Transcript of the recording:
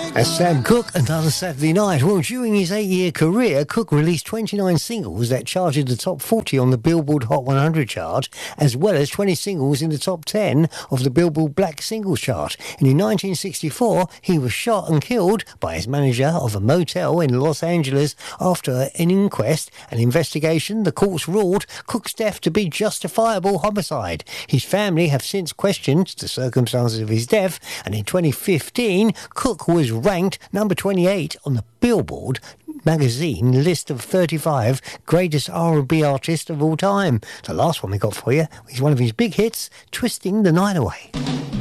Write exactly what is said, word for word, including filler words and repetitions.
That's Sam Cooke, Another Saturday Night. Well, during his eight-year career, Cooke released twenty-nine singles that charted the top forty on the Billboard Hot one hundred chart, as well as twenty singles in the top ten of the Billboard Black Singles chart. And in nineteen sixty-four, he was shot and killed by his manager of a motel in Los Angeles after an inquest. An investigation, the courts ruled Cooke's death to be justifiable homicide. His family have since questioned the circumstances of his death, and in twenty fifteen, Cooke was ranked number twenty-eight on the Billboard magazine list of thirty-five greatest R and B artists of all time. The last one we got for you is one of his big hits, Twisting the Night Away.